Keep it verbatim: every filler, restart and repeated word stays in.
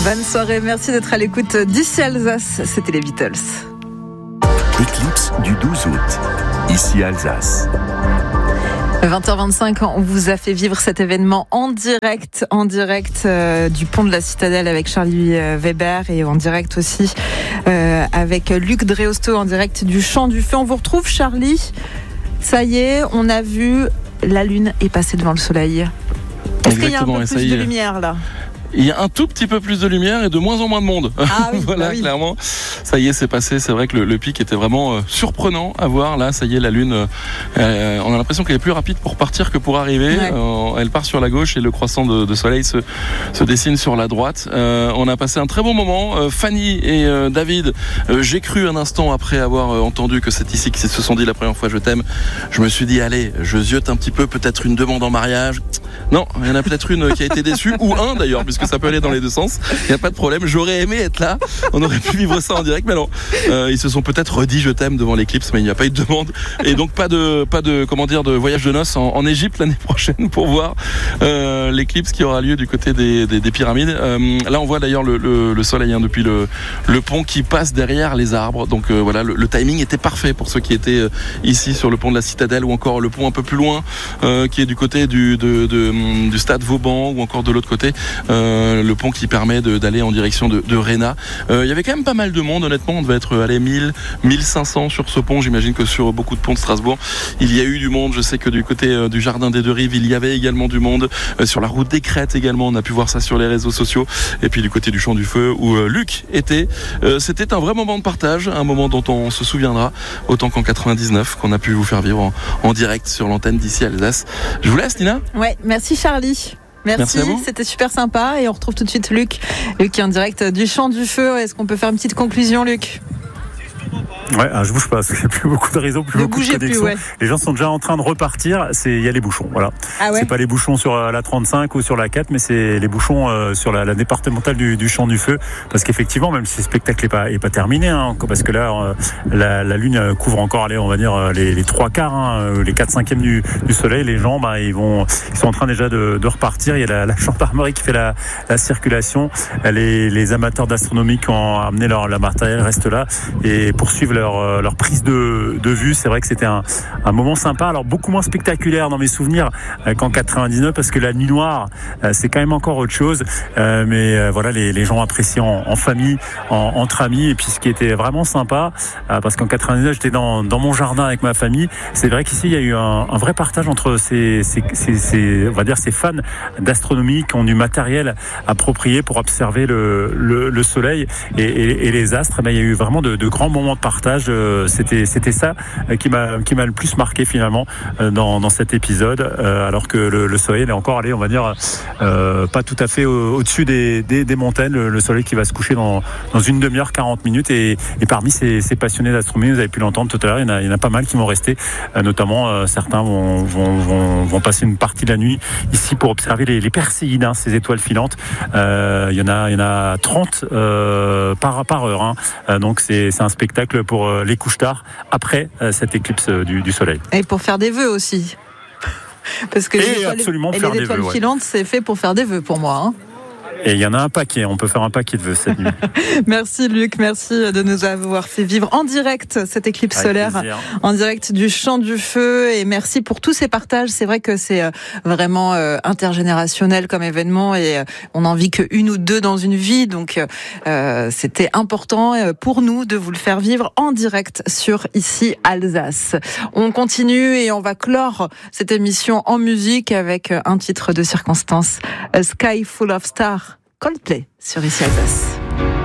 Bonne soirée, merci d'être à l'écoute d'ici Alsace, c'était les Beatles. Éclipse du douze août, ici Alsace. vingt heures vingt-cinq, on vous a fait vivre cet événement en direct, en direct euh, du pont de la Citadelle avec Charlie euh, Weber et en direct aussi euh, avec Luc Dreosto en direct du Chant du Feu. On vous retrouve, Charlie. Ça y est, on a vu la lune est passée devant le soleil. Est-ce qu'il y a un peu plus de lumière là ? Il y a un tout petit peu plus de lumière et de moins en moins de monde. Ah oui, voilà, bah oui. Clairement. Ça y est, c'est passé. C'est vrai que le, le pic était vraiment euh, surprenant à voir. Là, ça y est, la lune, euh, on a l'impression qu'elle est plus rapide pour partir que pour arriver. Ouais. Euh, elle part sur la gauche et le croissant de, de soleil se, se dessine sur la droite. Euh, on a passé un très bon moment. Euh, Fanny et euh, David, euh, j'ai cru un instant après avoir euh, entendu que c'est ici qu'ils se sont dit la première fois je t'aime. Je me suis dit, allez, je ziote un petit peu, peut-être une demande en mariage. Non, il y en a peut-être une qui a été déçue, ou un d'ailleurs, puisque ça peut aller dans les deux sens. Il n'y a pas de problème. J'aurais aimé être là. On aurait pu vivre ça en direct, mais non. Euh, ils se sont peut-être redit je t'aime devant l'éclipse, mais il n'y a pas eu de demande. Et donc pas de, pas de, comment dire, de voyage de noces en, en Égypte l'année prochaine pour voir euh, l'éclipse qui aura lieu du côté des, des, des pyramides. Euh, là, on voit d'ailleurs le, le, le soleil hein, depuis le, le pont qui passe derrière les arbres. Donc euh, voilà, le, le timing était parfait pour ceux qui étaient euh, ici sur le pont de la Citadelle ou encore le pont un peu plus loin euh, qui est du côté du, de, de, du stade Vauban ou encore de l'autre côté euh, le pont qui permet de, d'aller en direction de, de Réna. Euh, il y avait quand même pas mal de monde, honnêtement. On devait être allé mille, mille cinq cents sur ce pont. J'imagine que sur beaucoup de ponts de Strasbourg, il y a eu du monde. Je sais que du côté euh, du Jardin des Deux Rives, il y avait également du monde. Euh, sur la route des Crêtes également, on a pu voir ça sur les réseaux sociaux. Et puis du côté du Champ du Feu où euh, Luc était. Euh, c'était un vrai moment de partage, un moment dont on se souviendra autant qu'en quatre-vingt-dix-neuf qu'on a pu vous faire vivre en, en direct sur l'antenne d'ici Alsace. Je vous laisse, Nina. Ouais, merci Charlie. Merci, Merci c'était super sympa et on retrouve tout de suite Luc. Luc qui est en direct du Chant du Feu. Est-ce qu'on peut faire une petite conclusion, Luc ? Ouais, ah, je bouge pas parce qu'il n'y a plus beaucoup de réseaux, plus Ne beaucoup de bougez connexions. plus, ouais. Les gens sont déjà en train de repartir. C'est, il y a les bouchons, voilà. Ah ouais. C'est pas les bouchons sur la trente-cinq ou sur la quatre, mais c'est les bouchons euh, sur la, la départementale du, du Chant du Feu. Parce qu'effectivement, même si le spectacle est pas, est pas terminé, hein, parce que là, euh, la, la lune couvre encore, allez, on va dire les, les trois quarts, hein, les quatre cinquièmes du, du soleil. Les gens, bah, ils vont, ils sont en train déjà de, de repartir. Il y a la, la gendarmerie qui fait la, la circulation. Les, les amateurs d'astronomie qui ont amené leur, leur matériel restent là et poursuivent leur, leur prise de, de vue. C'est vrai que c'était un, un moment sympa, alors beaucoup moins spectaculaire dans mes souvenirs euh, qu'en quatre-vingt-dix-neuf, parce que la nuit noire euh, c'est quand même encore autre chose, euh, mais euh, voilà, les, les gens apprécient en, en famille, en, entre amis. Et puis ce qui était vraiment sympa, euh, parce qu'en quatre-vingt-dix-neuf j'étais dans, dans mon jardin avec ma famille, c'est vrai qu'ici il y a eu un, un vrai partage entre ces, ces, ces, ces, on va dire ces fans d'astronomie qui ont du matériel approprié pour observer le, le, le soleil et, et, et les astres. Ben, il y a eu vraiment de, de grands moments de partage. Euh, c'était, c'était ça qui m'a, qui m'a le plus marqué finalement dans, dans cet épisode, euh, alors que le, le soleil est encore allé, on va dire, euh, pas tout à fait au, au-dessus des, des, des montagnes. Le, le soleil qui va se coucher dans, dans une demi-heure, quarante minutes. Et, et parmi ces, ces passionnés d'astronomie, vous avez pu l'entendre tout à l'heure, il y en a, il y en a pas mal qui vont rester, euh, notamment euh, certains vont, vont, vont, vont passer une partie de la nuit ici pour observer les, les Perséides, hein, ces étoiles filantes. Euh, il y en a, il y en a trente euh, par, par heure. Hein. Euh, donc c'est, c'est un spectacle pour euh, les couches tard après euh, cette éclipse euh, du, du soleil. Et pour faire des vœux aussi. Parce que et les étoiles, absolument et faire les des étoiles vœux, filantes, ouais. C'est fait pour faire des vœux pour moi. Hein. Et il y en a un paquet, on peut faire un paquet de vœux cette nuit. Merci Luc, merci de nous avoir fait vivre en direct cette éclipse Avec solaire, plaisir. En direct du Chant du Feu, et merci pour tous ces partages. C'est vrai que c'est vraiment intergénérationnel comme événement et on n'en vit qu'une ou deux dans une vie, donc euh, c'était important pour nous de vous le faire vivre en direct sur Ici Alsace. On continue et on va clore cette émission en musique avec un titre de circonstance, A Sky Full of Stars, Coldplay sur Ici Alsace.